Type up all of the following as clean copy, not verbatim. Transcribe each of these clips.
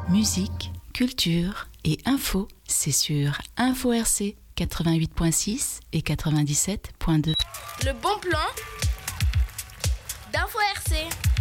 Musique, culture et info, c'est sur Info RC 88.6 et 97.2. Le bon plan d'Info RC.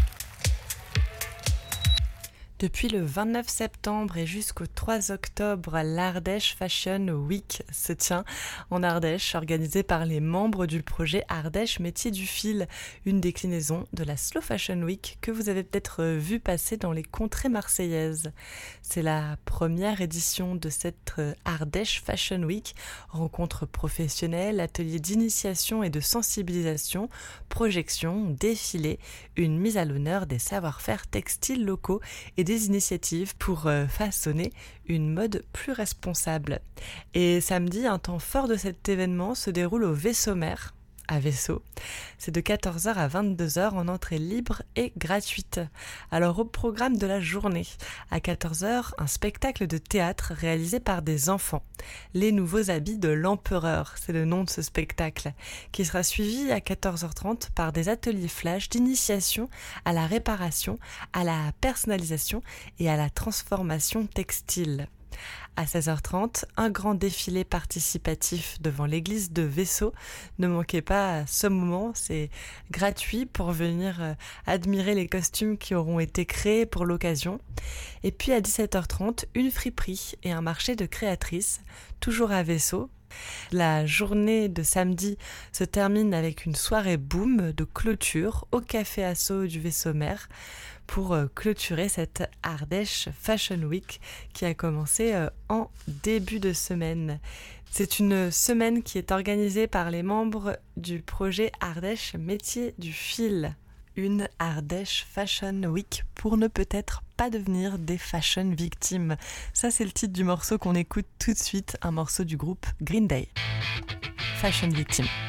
Depuis le 29 septembre et jusqu'au 3 octobre, l'Ardèche Fashion Week se tient en Ardèche, organisée par les membres du projet Ardèche Métier du Fil, une déclinaison de la Slow Fashion Week que vous avez peut-être vu passer dans les contrées marseillaises. C'est la première édition de cette Ardèche Fashion Week, rencontre professionnelle, atelier d'initiation et de sensibilisation, projection, défilé, une mise à l'honneur des savoir-faire textiles locaux et des initiatives pour façonner une mode plus responsable. Et samedi, un temps fort de cet événement se déroule au Vaisseau-Mer, à Vaisseau. C'est de 14h à 22h en entrée libre et gratuite. Alors au programme de la journée, à 14h, un spectacle de théâtre réalisé par des enfants. Les nouveaux habits de l'empereur, c'est le nom de ce spectacle, qui sera suivi à 14h30 par des ateliers flash d'initiation à la réparation, à la personnalisation et à la transformation textile. À 16h30, un grand défilé participatif devant l'église de Vaisseau. Ne manquez pas ce moment, c'est gratuit pour venir admirer les costumes qui auront été créés pour l'occasion. Et puis à 17h30, une friperie et un marché de créatrices, toujours à Vaisseau. La journée de samedi se termine avec une soirée boom de clôture au Café Asso du Vaisseau-Mer pour clôturer cette Ardèche Fashion Week qui a commencé en début de semaine. C'est une semaine qui est organisée par les membres du projet Ardèche Métier du Fil. Une Ardèche Fashion Week pour ne peut-être pas devenir des fashion victimes. Ça, c'est le titre du morceau qu'on écoute tout de suite, un morceau du groupe Green Day. Fashion Victim.